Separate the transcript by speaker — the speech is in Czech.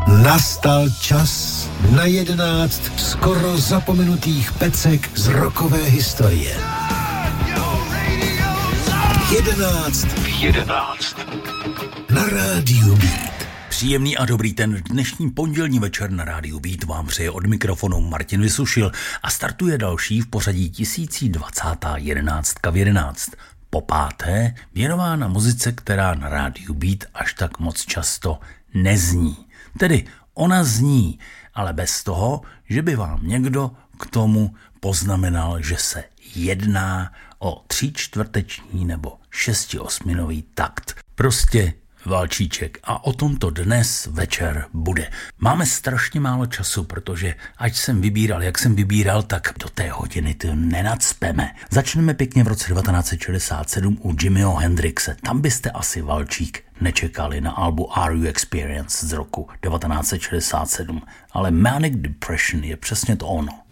Speaker 1: Nastal čas na 11 skoro zapomenutých pecek z rockové historie. 11 na Rádiu Beat.
Speaker 2: Příjemný a dobrý ten dnešní pondělní večer na Rádiu Beat vám přeje od mikrofonu Martin Vysušil a startuje další v pořadí 1020. 11 v 11. Po páté věnována muzice, která na Rádiu Beat až tak moc často nezní. Tedy ona zní, ale bez toho, že by vám někdo k tomu poznamenal, že se jedná o 3/4 nebo 6/8 takt. Prostě valčíček a o tom to dnes večer bude. Máme strašně málo času, protože ať jsem vybíral, jak jsem vybíral, tak do té hodiny to nenacpeme. Začneme pěkně v roce 1967 u Jimiho Hendrixe. Tam byste asi valčík nečekali na albu Are You Experienced z roku 1967. Ale Manic Depression je přesně to ono.